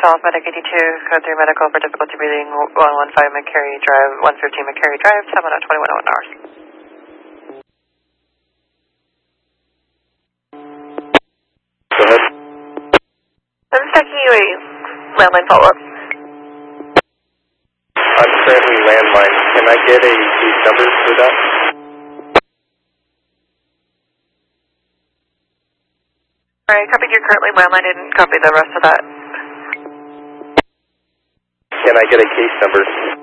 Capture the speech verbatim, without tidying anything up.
twelve, Medic eighty-two, code three medical for difficulty breathing, one fifteen McCary Drive, one fifteen McCary Drive, seven at twenty-one oh one hours. Go ahead. I'm checking you a landline follow-up. I'm currently landline. Can I get a case number for that? Alright, copied your currently landline, didn't copy the rest of that. Can I get a case number?